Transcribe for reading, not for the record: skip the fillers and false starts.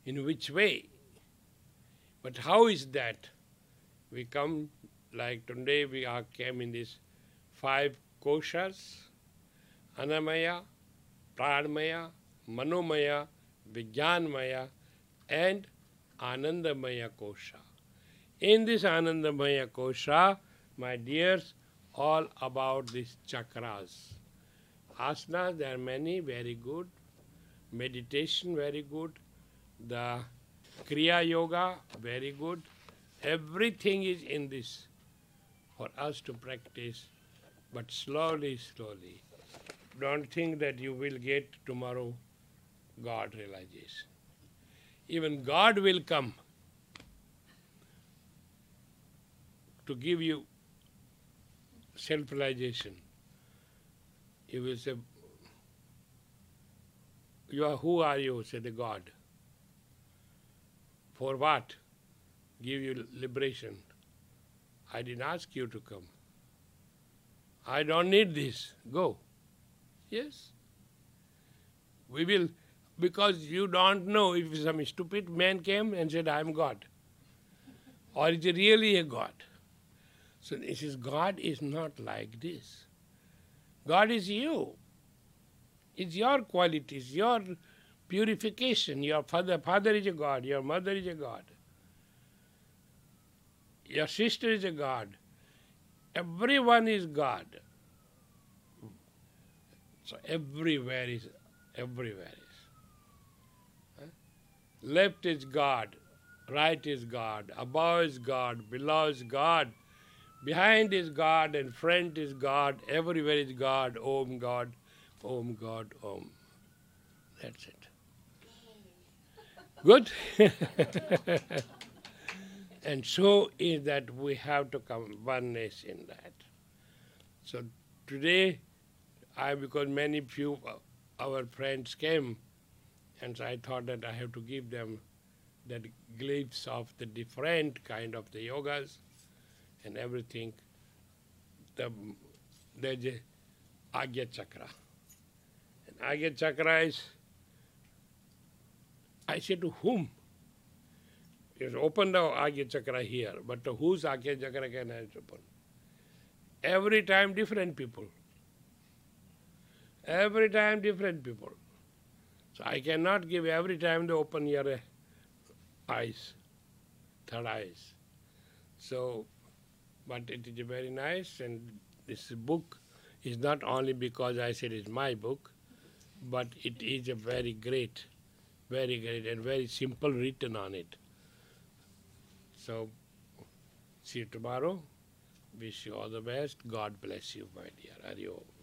In which way? But how is that? We come, like today came in these 5 koshas, Anamaya, Pranmaya, Manomaya, Vijnanmaya, and Anandamaya kosha. In this Anandamaya kosha, my dears, all about these chakras. Asanas, there are many, very good. Meditation, very good. The Kriya Yoga, very good. Everything is in this for us to practice, but slowly, slowly. Don't think that you will get tomorrow God realization. Even God will come to give you self-realization. He will say, who are you? Say the God. For what? Give you liberation. I didn't ask you to come. I don't need this. Go. Yes. We will, because you don't know if some stupid man came and said, I am God. Or is it really a God? So this is, God is not like this. God is you. It's your qualities, your purification. Your father is a God, your mother is a God. Your sister is a God. Everyone is God. So everywhere is. Left is God, right is God, above is God, below is God, behind is God, and front is God, everywhere is God, Om God, Om God, Om. That's it. Good? And so is that we have to come oneness in that. So today, because many few our friends came, and so I thought that I have to give them that glimpse of the different kind of the yogas and everything. There's a Agya Chakra. And Agya Chakra is, I said to whom? You open the Agya Chakra here, but to whose Agya Chakra can I open? Every time different people. Every time different people. So I cannot give every time to open your eyes, third eyes. So, but it is very nice, and this book is not only because I said it's my book, but it is a very great and very simple written on it. So, see you tomorrow. Wish you all the best. God bless you, my dear. Hari Om.